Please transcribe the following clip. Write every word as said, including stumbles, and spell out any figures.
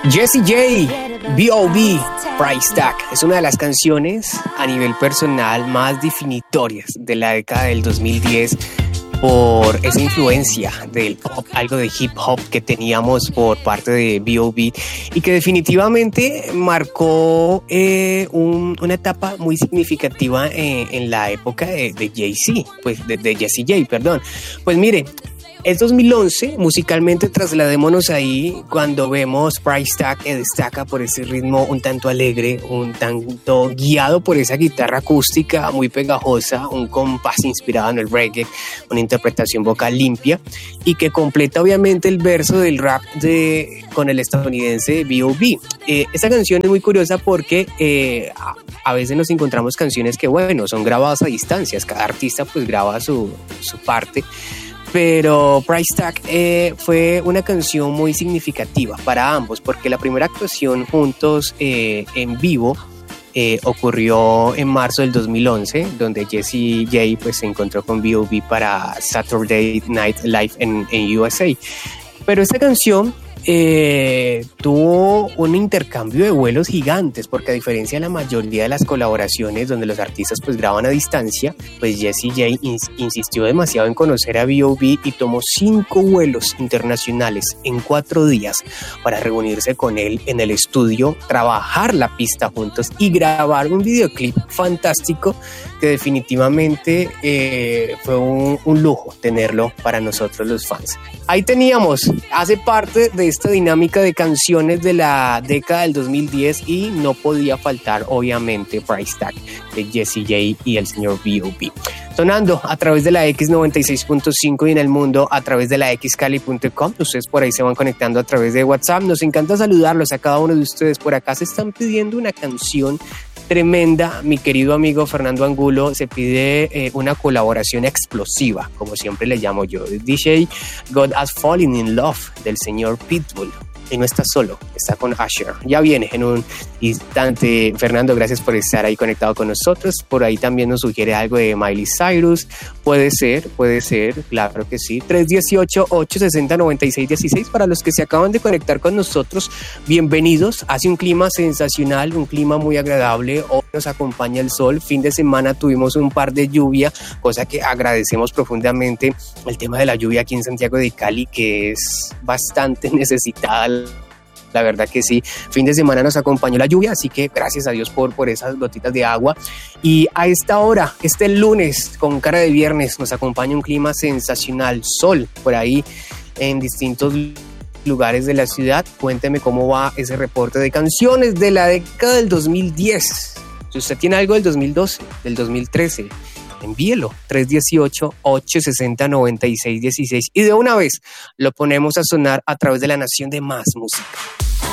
Jessie J, B O B, Price Tag, es una de las canciones a nivel personal más definitorias de la década del dos mil diez por esa influencia del pop, algo de hip hop que teníamos por parte de B O B y que definitivamente marcó eh, un, una etapa muy significativa en, en la época de, de Jay-Z, pues de, de Jessie J, perdón. Pues mire, es dos mil once, musicalmente trasladémonos ahí cuando vemos Price Tag que destaca por ese ritmo un tanto alegre, un tanto guiado por esa guitarra acústica muy pegajosa, un compás inspirado en el reggae, una interpretación vocal limpia y que completa obviamente el verso del rap de, con el estadounidense B O B. Eh, esta canción es muy curiosa porque eh, a, a veces nos encontramos canciones que bueno, son grabadas a distancias, cada artista pues graba su, su parte. Pero Price Tag eh, fue una canción muy significativa para ambos porque la primera actuación juntos eh, en vivo eh, ocurrió en marzo del dos mil once, donde Jessie J pues, se encontró con B O B para Saturday Night Live en, en U S A. Pero esta canción eh, tuvo un intercambio de vuelos gigantes porque a diferencia de la mayoría de las colaboraciones donde los artistas pues graban a distancia, pues Jessie J ins- insistió demasiado en conocer a B O B y tomó cinco vuelos internacionales en cuatro días para reunirse con él en el estudio, trabajar la pista juntos y grabar un videoclip fantástico que definitivamente eh, fue un, un lujo tenerlo para nosotros los fans. Ahí teníamos, hace parte de esta dinámica de canciones de la década del dos mil diez y no podía faltar obviamente Price Tag de Jessie J y el señor B O B. Sonando a través de la X noventa y seis punto cinco y en el mundo a través de la x cali punto com. Ustedes por ahí se van conectando a través de WhatsApp. Nos encanta saludarlos a cada uno de ustedes. Por acá se están pidiendo una canción tremenda. Mi querido amigo Fernando Angulo se pide eh, una colaboración explosiva, como siempre le llamo yo. El D J God Has Fallen in Love del señor Pitbull. Y no está solo, está con Usher. Ya viene en un instante. Fernando, gracias por estar ahí conectado con nosotros. Por ahí también nos sugiere algo de Miley Cyrus. Puede ser, puede ser, claro que sí. tres uno ocho, ocho seis cero, nueve seis uno seis. Para los que se acaban de conectar con nosotros, bienvenidos. Hace un clima sensacional, un clima muy agradable. Hoy nos acompaña el sol. Fin de semana tuvimos un par de lluvia, cosa que agradecemos profundamente. El tema de la lluvia aquí en Santiago de Cali, que es bastante necesitada. La verdad que sí, fin de semana nos acompañó la lluvia, así que gracias a Dios por, por esas gotitas de agua. Y a esta hora, este lunes, con cara de viernes, nos acompaña un clima sensacional, sol por ahí en distintos lugares de la ciudad. Cuénteme cómo va ese reporte de canciones de la década del dos mil diez. Si usted tiene algo del dos mil doce, del dos mil trece, envíelo, tres uno ocho, ocho seis cero, nueve seis uno seis y de una vez lo ponemos a sonar a través de la nación de Más Música.